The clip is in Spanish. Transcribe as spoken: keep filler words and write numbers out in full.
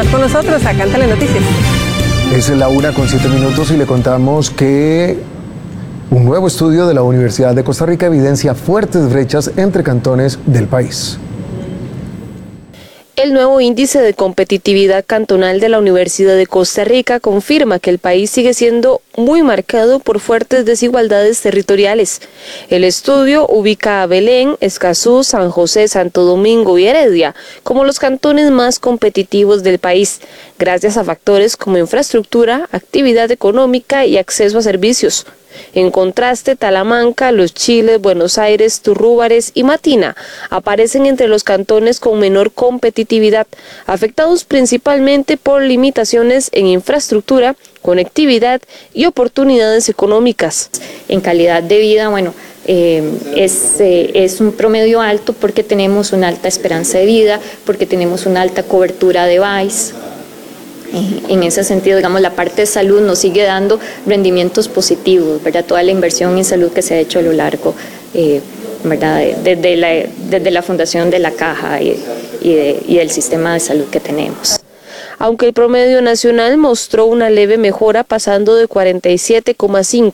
Quédenos con nosotros acá en Telenoticias. Es la una con siete minutos y le contamos que un nuevo estudio de la Universidad de Costa Rica evidencia fuertes brechas entre cantones del país. El nuevo índice de competitividad cantonal de la Universidad de Costa Rica confirma que el país sigue siendo muy marcado por fuertes desigualdades territoriales. El estudio ubica a Belén, Escazú, San José, Santo Domingo y Heredia como los cantones más competitivos del país, gracias a factores como infraestructura, actividad económica y acceso a servicios. En contraste, Talamanca, Los Chiles, Buenos Aires, Turrúbares y Matina aparecen entre los cantones con menor competitividad, afectados principalmente por limitaciones en infraestructura, conectividad y oportunidades económicas. En calidad de vida, bueno, eh, es, eh, es un promedio alto porque tenemos una alta esperanza de vida, porque tenemos una alta cobertura de V A I S. En ese sentido, digamos, la parte de salud nos sigue dando rendimientos positivos, ¿verdad? Toda la inversión en salud que se ha hecho a lo largo, eh, ¿verdad? Desde la, desde la fundación de la Caja y, y, de, y del sistema de salud que tenemos. Aunque el promedio nacional mostró una leve mejora pasando de cuarenta y siete coma cinco